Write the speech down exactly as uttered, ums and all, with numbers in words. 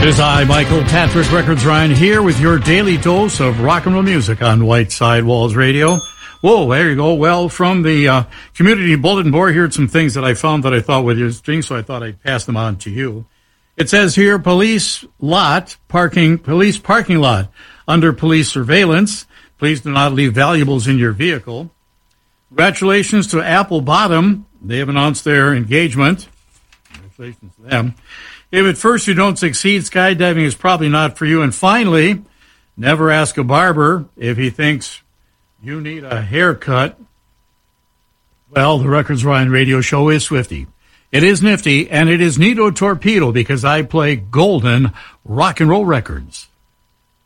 It is I, Michael Patrick Records Ryan, here with your daily dose of rock and roll music on White Sidewalls Radio. Whoa, there you go. Well, from the uh, community bulletin board, here's some things that I found that I thought were interesting, so I thought I'd pass them on to you. It says here, police lot, parking, police parking lot under police surveillance. Please do not leave valuables in your vehicle. Congratulations to Apple Bottom. They have announced their engagement. Congratulations to them. If at first you don't succeed, skydiving is probably not for you. And finally, never ask a barber if he thinks you need a haircut. Well, the Records Ryan radio show is Swifty. It is nifty, and it is Nito Torpedo because I play golden rock and roll records.